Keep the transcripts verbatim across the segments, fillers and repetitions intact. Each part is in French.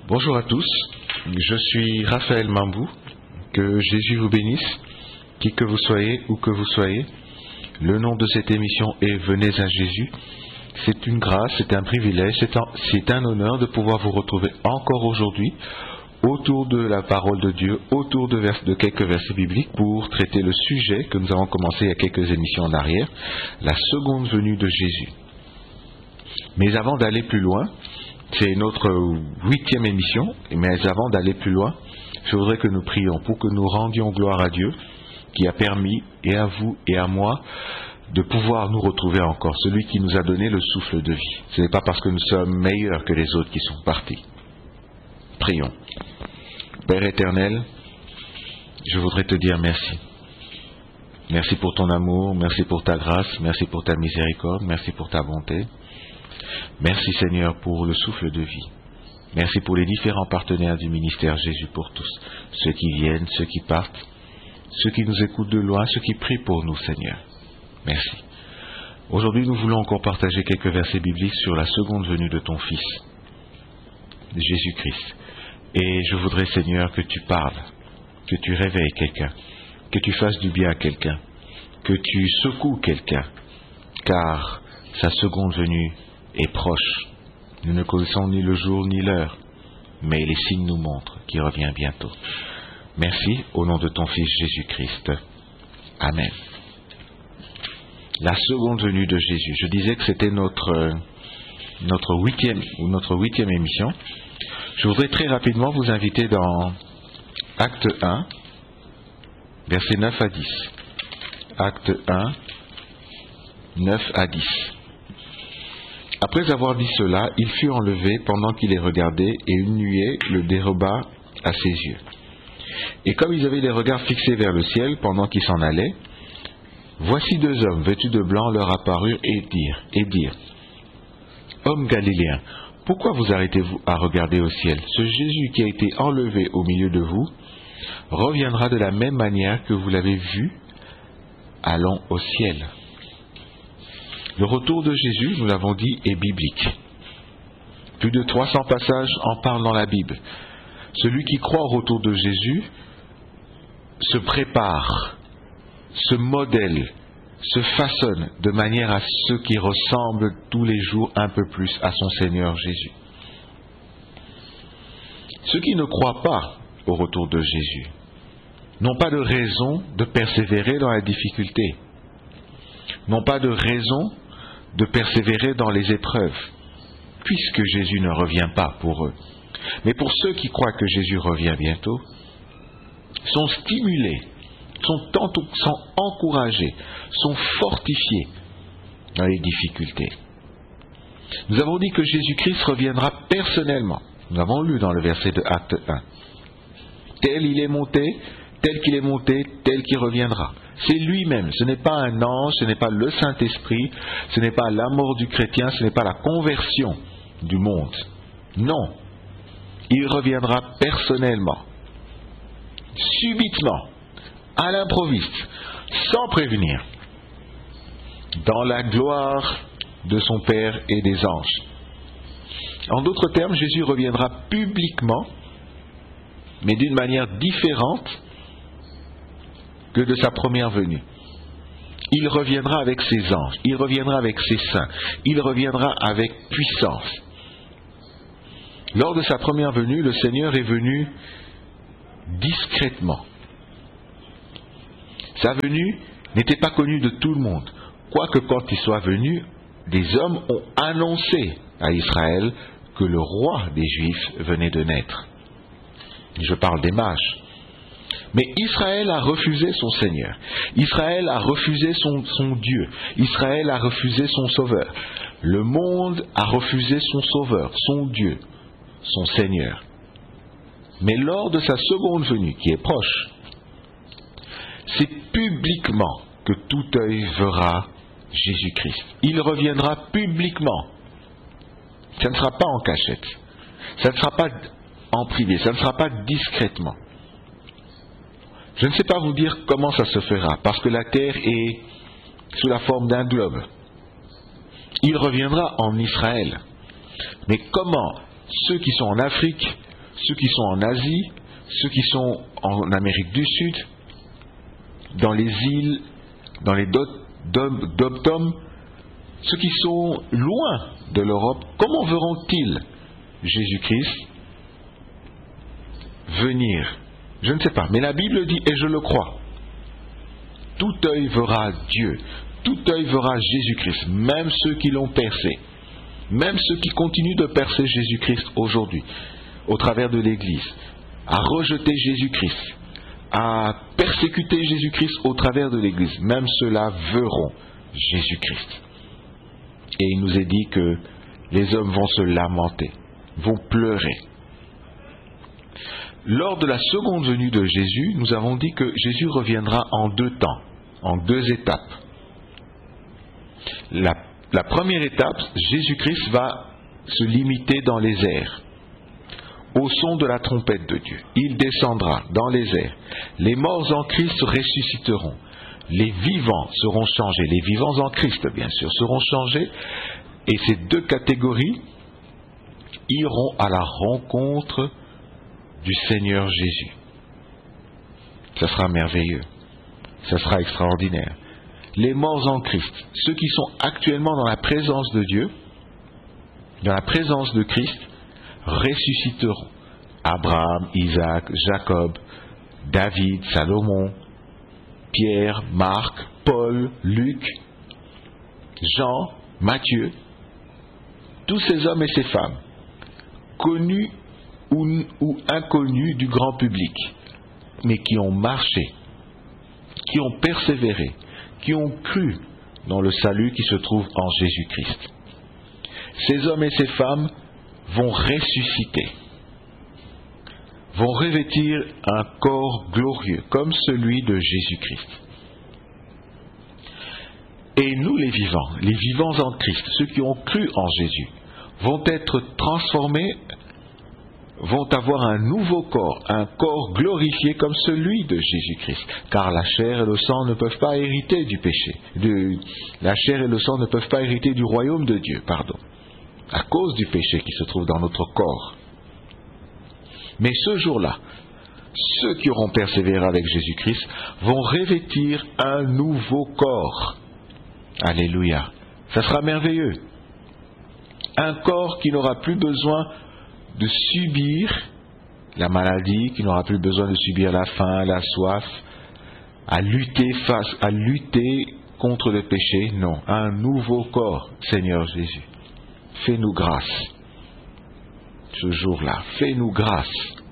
Bonjour à tous, je suis Raphaël Mambou, que Jésus vous bénisse, qui que vous soyez, où que vous soyez. Le nom de cette émission est Venez à Jésus. C'est une grâce, c'est un privilège, c'est un, c'est un honneur de pouvoir vous retrouver encore aujourd'hui autour de la parole de Dieu, autour de, vers, de quelques versets bibliques pour traiter le sujet que nous avons commencé il y a quelques émissions en arrière, la seconde venue de Jésus. Mais avant d'aller plus loin, c'est notre huitième émission, mais avant d'aller plus loin, je voudrais que nous prions pour que nous rendions gloire à Dieu qui a permis, et à vous et à moi, de pouvoir nous retrouver encore, celui qui nous a donné le souffle de vie. Ce n'est pas parce que nous sommes meilleurs que les autres qui sont partis. Prions. Père éternel, je voudrais te dire merci. Merci pour ton amour, merci pour ta grâce, merci pour ta miséricorde, merci pour ta bonté. Merci Seigneur pour le souffle de vie. Merci pour les différents partenaires du ministère Jésus pour tous. Ceux qui viennent, ceux qui partent, ceux qui nous écoutent de loin, ceux qui prient pour nous Seigneur. Merci. Aujourd'hui nous voulons encore partager quelques versets bibliques sur la seconde venue de ton Fils, Jésus-Christ. Et je voudrais Seigneur que tu parles, que tu réveilles quelqu'un, que tu fasses du bien à quelqu'un, que tu secoues quelqu'un, car sa seconde venue est proche. Nous ne connaissons ni le jour ni l'heure, mais les signes nous montrent qu'il revient bientôt. Merci au nom de ton Fils Jésus-Christ. Amen. La seconde venue de Jésus. Je disais que c'était notre notre huitième ou notre huitième émission. Je voudrais très rapidement vous inviter dans Acte un, versets neuf à dix. Acte un, neuf à dix. Après avoir dit cela, il fut enlevé pendant qu'il les regardait, et une nuée le déroba à ses yeux. Et comme ils avaient les regards fixés vers le ciel pendant qu'ils s'en allaient, voici deux hommes vêtus de blanc leur apparurent et dirent, et dirent, Hommes galiléens, pourquoi vous arrêtez-vous à regarder au ciel? Ce Jésus qui a été enlevé au milieu de vous reviendra de la même manière que vous l'avez vu allant au ciel. Le retour de Jésus, nous l'avons dit, est biblique. Plus de trois cents passages en parlent dans la Bible. Celui qui croit au retour de Jésus se prépare, se modèle, se façonne de manière à ce qui ressemble tous les jours un peu plus à son Seigneur Jésus. Ceux qui ne croient pas au retour de Jésus n'ont pas de raison de persévérer dans la difficulté, n'ont pas de raison de persévérer dans les épreuves, puisque Jésus ne revient pas pour eux. Mais pour ceux qui croient que Jésus revient bientôt, sont stimulés, sont, entou- sont encouragés, sont fortifiés dans les difficultés. Nous avons dit que Jésus-Christ reviendra personnellement. Nous avons lu dans le verset de Acte un. Tel il est monté, tel qu'il est monté, tel qu'il reviendra. C'est lui-même, ce n'est pas un ange, ce n'est pas le Saint-Esprit, ce n'est pas la mort du chrétien, ce n'est pas la conversion du monde. Non, il reviendra personnellement, subitement, à l'improviste, sans prévenir, dans la gloire de son Père et des anges. En d'autres termes, Jésus reviendra publiquement, mais d'une manière différente que de sa première venue. Il reviendra avec ses anges, il reviendra avec ses saints, il reviendra avec puissance. Lors de sa première venue, le Seigneur est venu discrètement. Sa venue n'était pas connue de tout le monde, quoique quand il soit venu, des hommes ont annoncé à Israël que le roi des Juifs venait de naître. Je parle des mages. Mais Israël a refusé son Seigneur. Israël a refusé son, son Dieu. Israël a refusé son Sauveur. Le monde a refusé son Sauveur, son Dieu, son Seigneur. Mais lors de sa seconde venue, qui est proche, c'est publiquement que tout œil verra Jésus-Christ. Il reviendra publiquement. Ça ne sera pas en cachette. Ça ne sera pas en privé. Ça ne sera pas discrètement. Je ne sais pas vous dire comment ça se fera, parce que la terre est sous la forme d'un globe. Il reviendra en Israël. Mais comment ceux qui sont en Afrique ceux qui sont en Asie, ceux qui sont en Amérique du Sud, dans les îles, dans les dom-tom, ceux qui sont loin de l'Europe, comment verront-ils Jésus-Christ venir? Je ne sais pas, mais la Bible dit, et je le crois, tout œil verra Dieu, tout œil verra Jésus-Christ, même ceux qui l'ont percé, même ceux qui continuent de percer Jésus-Christ aujourd'hui, au travers de l'Église, à rejeter Jésus-Christ, à persécuter Jésus-Christ au travers de l'Église, même ceux-là verront Jésus-Christ. Et il nous est dit que les hommes vont se lamenter, vont pleurer. Lors de la seconde venue de Jésus, nous avons dit que Jésus reviendra en deux temps, en deux étapes. La, la première étape, Jésus-Christ va se limiter dans les airs, au son de la trompette de Dieu. Il descendra dans les airs. Les morts en Christ ressusciteront. Les vivants seront changés. Les vivants en Christ, bien sûr, seront changés. Et ces deux catégories iront à la rencontre du Seigneur Jésus. Ça sera merveilleux. Ça sera extraordinaire. Les morts en Christ, ceux qui sont actuellement dans la présence de Dieu, dans la présence de Christ, ressusciteront. Abraham, Isaac, Jacob, David, Salomon, Pierre, Marc, Paul, Luc, Jean, Matthieu, tous ces hommes et ces femmes, connus ou, ou inconnus du grand public, mais qui ont marché, qui ont persévéré, qui ont cru dans le salut qui se trouve en Jésus-Christ. Ces hommes et ces femmes vont ressusciter, vont revêtir un corps glorieux comme celui de Jésus-Christ. Et nous les vivants, les vivants en Christ, ceux qui ont cru en Jésus, vont être transformés, vont avoir un nouveau corps, un corps glorifié comme celui de Jésus-Christ. Car la chair et le sang ne peuvent pas hériter du péché. De, la chair et le sang ne peuvent pas hériter du royaume de Dieu, pardon, à cause du péché qui se trouve dans notre corps. Mais ce jour-là, ceux qui auront persévéré avec Jésus-Christ vont revêtir un nouveau corps. Alléluia. Ça sera merveilleux. Un corps qui n'aura plus besoin de subir la maladie, qui n'aura plus besoin de subir la faim, la soif, à lutter face, à lutter contre le péché. Non, un nouveau corps, Seigneur Jésus. Fais-nous grâce. Ce jour-là, fais-nous grâce.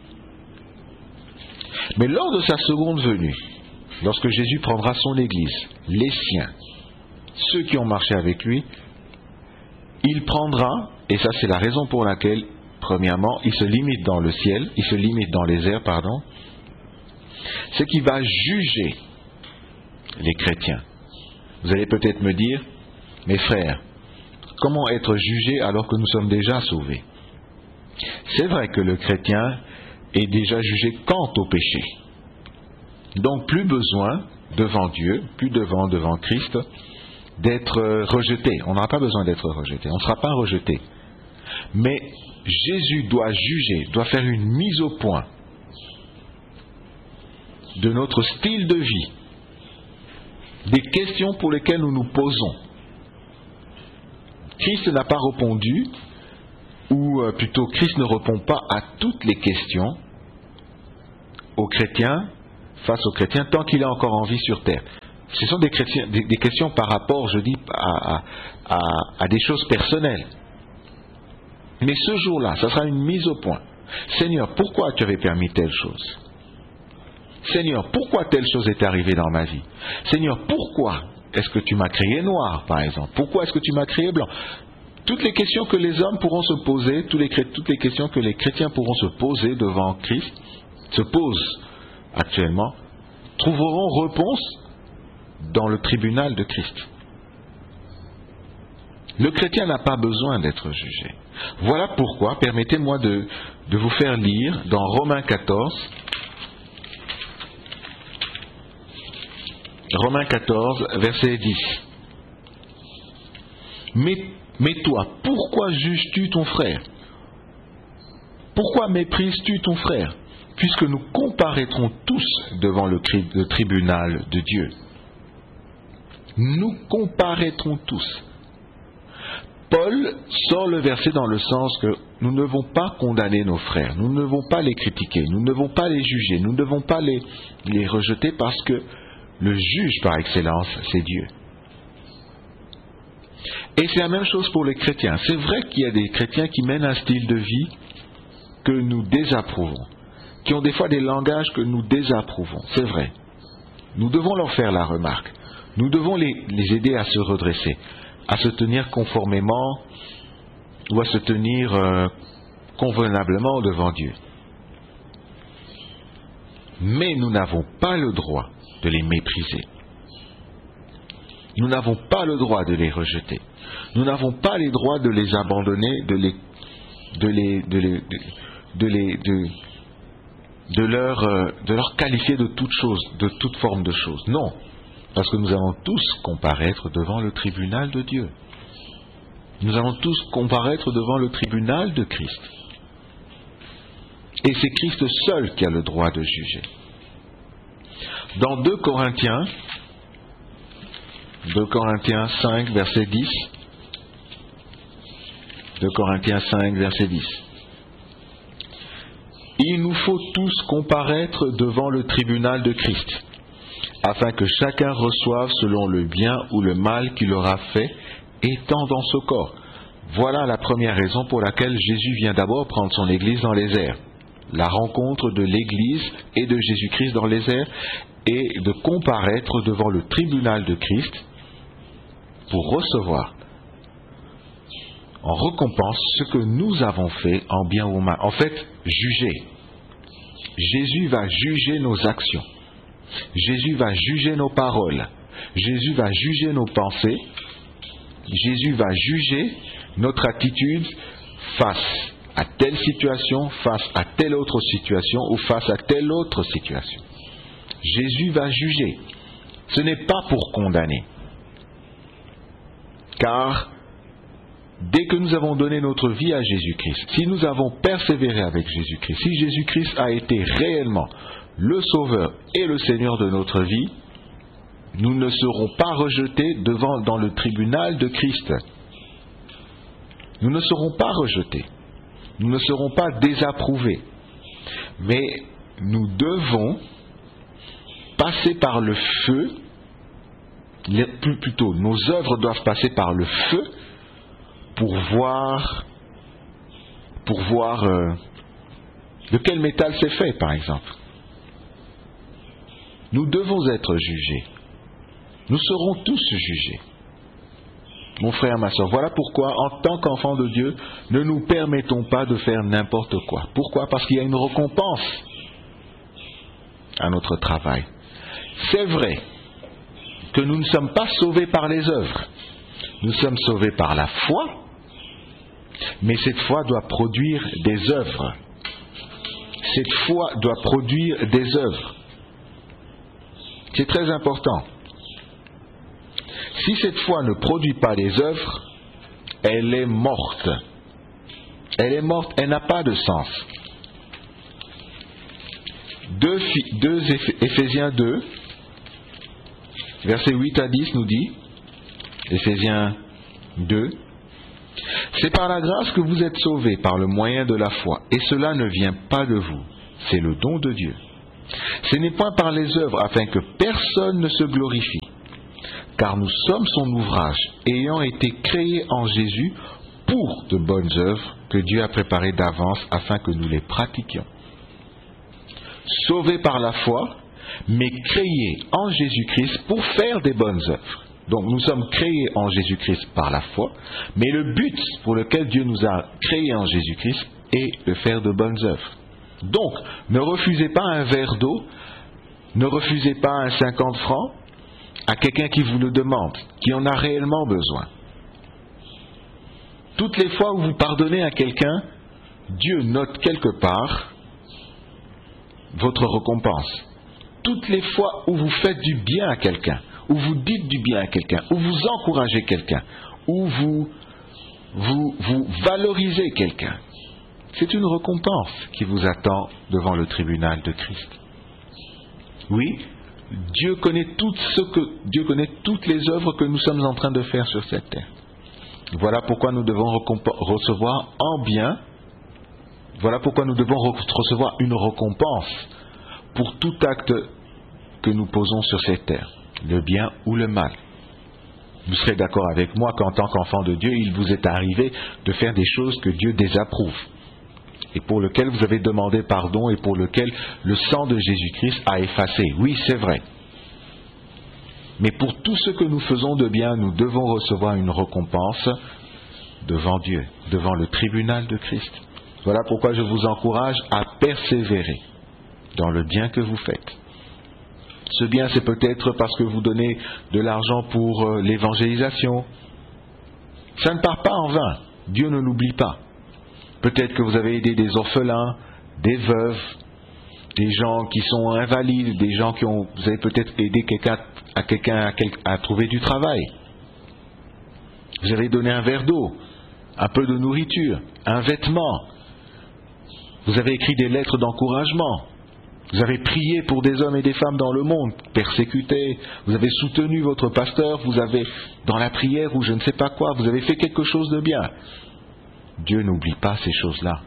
Mais lors de sa seconde venue, lorsque Jésus prendra son Église, les siens, ceux qui ont marché avec lui, il prendra, et ça c'est la raison pour laquelle, premièrement, il se limite dans le ciel, il se limite dans les airs, pardon, c'est qu'il va juger les chrétiens. Vous allez peut-être me dire, mes frères, comment être jugé alors que nous sommes déjà sauvés? C'est vrai que le chrétien est déjà jugé quant au péché. Donc plus besoin devant Dieu, plus devant devant Christ, d'être rejeté. On n'aura pas besoin d'être rejeté. On ne sera pas rejeté. Mais Jésus doit juger, doit faire une mise au point de notre style de vie, des questions pour lesquelles nous nous posons. Christ n'a pas répondu, ou plutôt Christ ne répond pas à toutes les questions aux chrétiens, face aux chrétiens, tant qu'il est encore en vie sur terre. Ce sont des, chrétiens, des, des questions par rapport, je dis, à, à, à des choses personnelles. Mais ce jour-là, ça sera une mise au point. Seigneur, pourquoi tu avais permis telle chose? Seigneur, pourquoi telle chose est arrivée dans ma vie? Seigneur, pourquoi est-ce que tu m'as créé noir, par exemple? Pourquoi est-ce que tu m'as créé blanc? Toutes les questions que les hommes pourront se poser, toutes les, toutes les questions que les chrétiens pourront se poser devant Christ, se posent actuellement, trouveront réponse dans le tribunal de Christ. Le chrétien n'a pas besoin d'être jugé. Voilà pourquoi, permettez-moi de, de vous faire lire dans Romains quatorze, Romains quatorze, verset dix. Mais, mais toi, pourquoi juges-tu ton frère? Pourquoi méprises-tu ton frère, puisque nous comparaîtrons tous devant le, tri- le tribunal de Dieu? Nous comparaîtrons tous. Paul sort le verset dans le sens que nous ne devons pas condamner nos frères, nous ne devons pas les critiquer, nous ne devons pas les juger, nous ne devons pas les, les rejeter parce que le juge par excellence, c'est Dieu. Et c'est la même chose pour les chrétiens. C'est vrai qu'il y a des chrétiens qui mènent un style de vie que nous désapprouvons, qui ont des fois des langages que nous désapprouvons, c'est vrai. Nous devons leur faire la remarque. Nous devons les, les aider à se redresser, à se tenir conformément ou à se tenir euh, convenablement devant Dieu. Mais nous n'avons pas le droit de les mépriser. Nous n'avons pas le droit de les rejeter. Nous n'avons pas le droit de les abandonner, de les, de les, de les, de, de les, de, de leur, euh, de leur qualifier de toute chose, de toute forme de chose. Non. Parce que nous allons tous comparaître devant le tribunal de Dieu. Nous allons tous comparaître devant le tribunal de Christ. Et c'est Christ seul qui a le droit de juger. Dans deux Corinthiens, deux Corinthiens cinq, verset dix, deux Corinthiens cinq, verset dix. Il nous faut tous comparaître devant le tribunal de Christ, afin que chacun reçoive selon le bien ou le mal qu'il aura fait, étant dans ce corps. Voilà la première raison pour laquelle Jésus vient d'abord prendre son Église dans les airs. La rencontre de l'Église et de Jésus-Christ dans les airs et de comparaître devant le tribunal de Christ pour recevoir en récompense ce que nous avons fait en bien ou en mal. En fait, juger. Jésus va juger nos actions. Jésus va juger nos paroles. Jésus va juger nos pensées. Jésus va juger notre attitude face à telle situation, face à telle autre situation ou face à telle autre situation. Jésus va juger. Ce n'est pas pour condamner. Car dès que nous avons donné notre vie à Jésus-Christ, si nous avons persévéré avec Jésus-Christ, si Jésus-Christ a été réellement le Sauveur et le Seigneur de notre vie, nous ne serons pas rejetés devant, dans le tribunal de Christ. Nous ne serons pas rejetés. Nous ne serons pas désapprouvés. Mais nous devons passer par le feu, plus plutôt, nos œuvres doivent passer par le feu pour voir, pour voir euh, de quel métal c'est fait, par exemple. Nous devons être jugés. Nous serons tous jugés. Mon frère, ma soeur, voilà pourquoi, en tant qu'enfants de Dieu, ne nous permettons pas de faire n'importe quoi. Pourquoi? Parce qu'il y a une récompense à notre travail. C'est vrai que nous ne sommes pas sauvés par les œuvres. Nous sommes sauvés par la foi, mais cette foi doit produire des œuvres. Cette foi doit produire des œuvres. C'est très important. Si cette foi ne produit pas des œuvres, elle est morte. Elle est morte, elle n'a pas de sens. deux Éphésiens deux, versets huit à dix nous dit, Éphésiens deux, c'est par la grâce que vous êtes sauvés par le moyen de la foi, et cela ne vient pas de vous, c'est le don de Dieu. Ce n'est point par les œuvres afin que personne ne se glorifie, car nous sommes son ouvrage, ayant été créés en Jésus pour de bonnes œuvres que Dieu a préparées d'avance afin que nous les pratiquions. Sauvés par la foi, mais créés en Jésus-Christ pour faire des bonnes œuvres. Donc nous sommes créés en Jésus-Christ par la foi, mais le but pour lequel Dieu nous a créés en Jésus-Christ est de faire de bonnes œuvres. Donc, ne refusez pas un verre d'eau, ne refusez pas un cinquante francs à quelqu'un qui vous le demande, qui en a réellement besoin. Toutes les fois où vous pardonnez à quelqu'un, Dieu note quelque part votre récompense. Toutes les fois où vous faites du bien à quelqu'un, où vous dites du bien à quelqu'un, où vous encouragez quelqu'un, où vous, vous, vous valorisez quelqu'un, c'est une récompense qui vous attend devant le tribunal de Christ. Oui, Dieu connaît, tout ce que, Dieu connaît toutes les œuvres que nous sommes en train de faire sur cette terre. Voilà pourquoi nous devons recevoir en bien, voilà pourquoi nous devons recevoir une récompense pour tout acte que nous posons sur cette terre, le bien ou le mal. Vous serez d'accord avec moi qu'en tant qu'enfant de Dieu, il vous est arrivé de faire des choses que Dieu désapprouve et pour lesquelles vous avez demandé pardon et pour lesquelles le sang de Jésus-Christ a effacé. Oui, c'est vrai. Mais pour tout ce que nous faisons de bien, nous devons recevoir une récompense devant Dieu, devant le tribunal de Christ. Voilà pourquoi je vous encourage à persévérer dans le bien que vous faites. Ce bien, c'est peut-être parce que vous donnez de l'argent pour euh, l'évangélisation. Ça ne part pas en vain. Dieu ne l'oublie pas. Peut-être que vous avez aidé des orphelins, des veuves, des gens qui sont invalides, des gens qui ont... Vous avez peut-être aidé quelqu'un à, quelqu'un à, quel, à trouver du travail. Vous avez donné un verre d'eau, un peu de nourriture, un vêtement. Vous avez écrit des lettres d'encouragement. Vous avez prié pour des hommes et des femmes dans le monde, persécutés. Vous avez soutenu votre pasteur, vous avez, dans la prière ou je ne sais pas quoi, vous avez fait quelque chose de bien. Dieu n'oublie pas ces choses-là.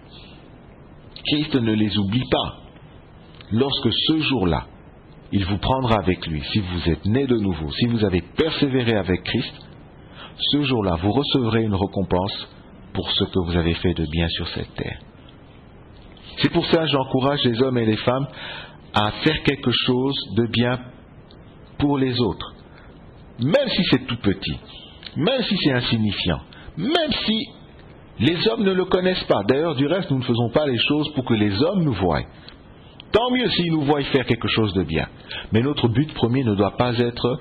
Christ ne les oublie pas. Lorsque ce jour-là, il vous prendra avec lui, si vous êtes né de nouveau, si vous avez persévéré avec Christ, ce jour-là, vous recevrez une récompense pour ce que vous avez fait de bien sur cette terre. C'est pour ça que j'encourage les hommes et les femmes à faire quelque chose de bien pour les autres. Même si c'est tout petit, même si c'est insignifiant, même si les hommes ne le connaissent pas. D'ailleurs, du reste, nous ne faisons pas les choses pour que les hommes nous voient. Tant mieux s'ils nous voient faire quelque chose de bien. Mais notre but premier ne doit pas être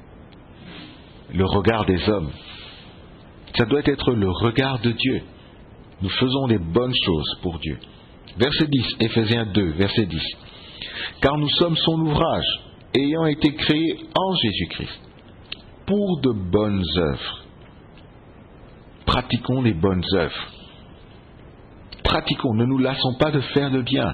le regard des hommes. Ça doit être le regard de Dieu. Nous faisons les bonnes choses pour Dieu. Verset dix, Éphésiens deux, verset dix. Car nous sommes son ouvrage, ayant été créés en Jésus-Christ, pour de bonnes œuvres. Pratiquons les bonnes œuvres. Pratiquons, ne nous lassons pas de faire le bien.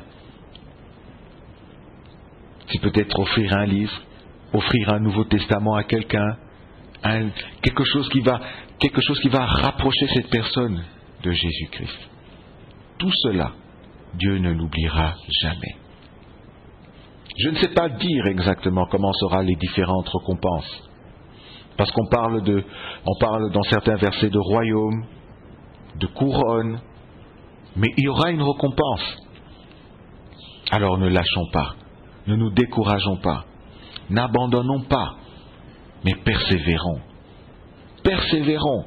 C'est peut-être offrir un livre, offrir un Nouveau Testament à quelqu'un, un, quelque chose qui va, quelque chose qui va rapprocher cette personne de Jésus-Christ. Tout cela, Dieu ne l'oubliera jamais. Je ne sais pas dire exactement comment seront les différentes récompenses. Parce qu'on parle de, on parle dans certains versets de royaume, de couronne, mais il y aura une récompense. Alors ne lâchons pas, ne nous décourageons pas, n'abandonnons pas, mais persévérons. Persévérons,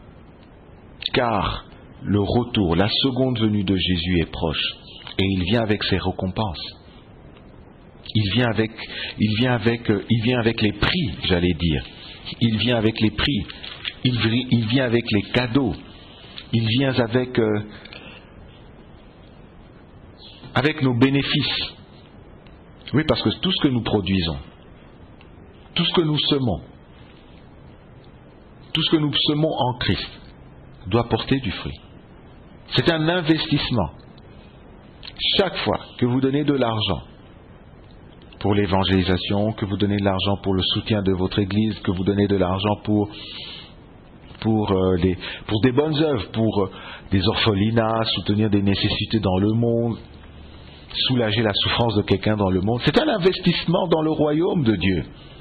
car le retour, la seconde venue de Jésus est proche, et il vient avec ses récompenses. Il vient avec, il vient avec, il vient avec les prix, j'allais dire. Il vient avec les prix. Il, il vient avec les cadeaux. Il vient avec, euh, avec nos bénéfices. Oui, parce que tout ce que nous produisons, tout ce que nous semons, tout ce que nous semons en Christ doit porter du fruit. C'est un investissement. Chaque fois que vous donnez de l'argent pour l'évangélisation, que vous donnez de l'argent pour le soutien de votre Église, que vous donnez de l'argent pour, pour, euh, les, pour des bonnes œuvres, pour euh, des orphelinats, soutenir des nécessités dans le monde, soulager la souffrance de quelqu'un dans le monde, c'est un investissement dans le royaume de Dieu.